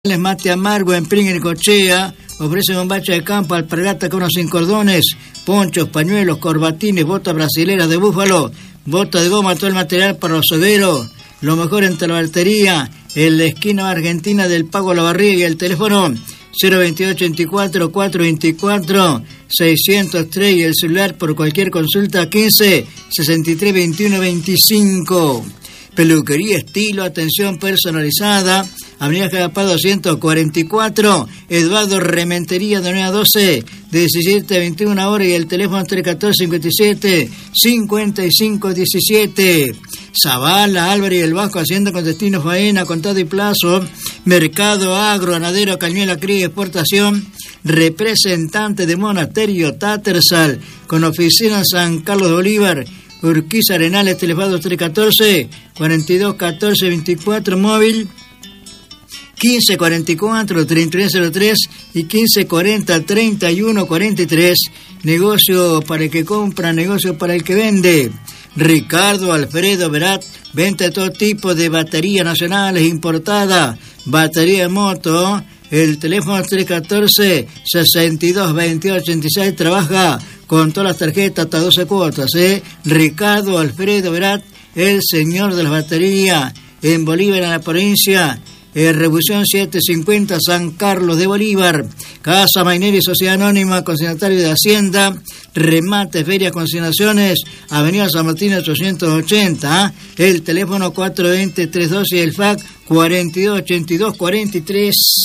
Mate amargo en Pringue y Cochea. Ofrece bombacha de campo, alpargata con unos sin cordones, ponchos, pañuelos, corbatines, botas brasileras de búfalo, botas de goma, todo el material para los hogueros. Lo mejor en Talabartería, en la esquina argentina del Pago a la Barriga, y el teléfono 02824 424 603 y el celular por cualquier consulta 15 63 21 25. Peluquería estilo, atención personalizada, Avenida Jalapá 244, Eduardo Rementería de 9 a 12, de 17 a 21 horas, y el teléfono 314-57-5517. Zavala, Álvarez y el Vasco, Hacienda con destino faena, contado y plazo, mercado agro, ganadero, cañuela, cría y exportación, representante de Monasterio Tattersall, con oficina en San Carlos de Bolívar, Urquiza Arenales, teléfono 314-4214-24, móvil 1544-3103 y 1540-3143. Negocio para el que compra, negocio para el que vende. Ricardo Alfredo Verat, venta de todo tipo de baterías nacionales importadas, batería de moto. El teléfono 314-622886, trabaja con todas las tarjetas hasta 12 cuotas, Ricardo Alfredo Verat, el señor de las baterías, en Bolívar, en la provincia, Revolución 750, San Carlos de Bolívar. Casa Maineri y Sociedad Anónima, consignatario de Hacienda, remates, ferias, consignaciones, Avenida San Martín 880, el teléfono 420-312 y el fax 428243.